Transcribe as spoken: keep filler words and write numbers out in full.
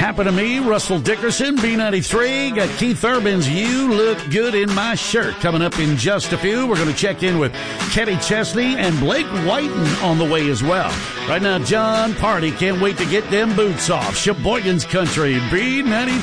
Happen to Me, Russell Dickerson, B ninety-three. Got Keith Urban's You Look Good in My Shirt coming up in just a few. We're going to check in with Kenny Chesney and Blake Whiten on the way as well. Right now, John Party can't wait to get them boots off. Sheboygan's Country, B ninety-three.